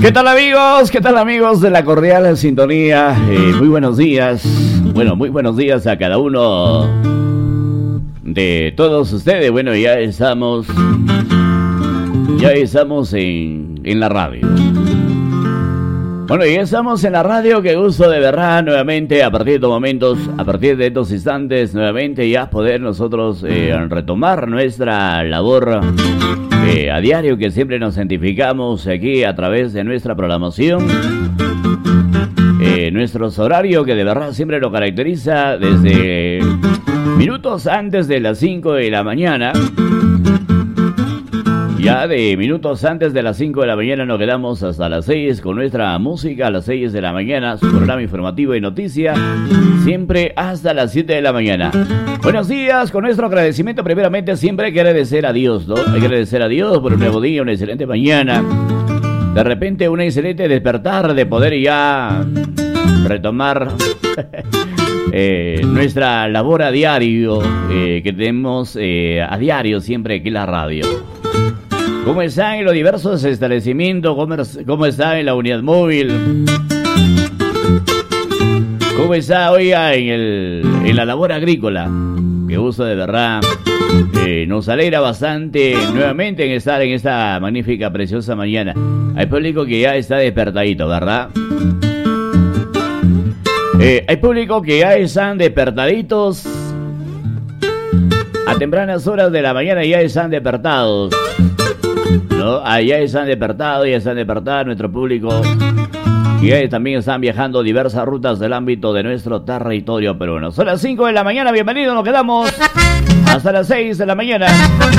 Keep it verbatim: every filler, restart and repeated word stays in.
¿Qué tal amigos? ¿Qué tal amigos de la cordial sintonía? Eh, muy buenos días. Bueno, muy buenos días a cada uno de todos ustedes. Bueno, ya estamos, ya estamos en, en la radio. Bueno, ya estamos en la radio. Qué gusto de verdad nuevamente a partir de estos momentos, a partir de estos instantes, nuevamente ya poder nosotros eh, retomar nuestra labor eh, a diario que siempre nos identificamos aquí a través de nuestra programación. Eh, nuestros horarios que de verdad siempre nos caracteriza desde minutos antes de las cinco de la mañana. Ya de minutos antes de las cinco de la mañana nos quedamos hasta las seis con nuestra música. A las seis de la mañana su programa informativo y noticia, siempre hasta las siete de la mañana. Buenos días, con nuestro agradecimiento primeramente siempre hay que agradecer a Dios, ¿no? Hay que agradecer a Dios por un nuevo día, una excelente mañana. De repente un excelente despertar de poder ya retomar eh, nuestra labor a diario eh, que tenemos eh, a diario siempre aquí en la radio. ¿Cómo están en los diversos establecimientos? ¿Cómo, cómo está en la unidad móvil? ¿Cómo está hoy en, el, en la labor agrícola? Qué gusto de verdad. Eh, nos alegra bastante nuevamente en estar en esta magnífica, preciosa mañana. Hay público que ya está despertadito, ¿verdad? Eh, hay público que ya están despertaditos. A tempranas horas de la mañana ya están despertados, ¿no? Allá están despertados, ya están despertados nuestro público. Y ahí también están viajando diversas rutas del ámbito de nuestro territorio peruano. Son las cinco de la mañana, bienvenidos, nos quedamos hasta las seis de la mañana.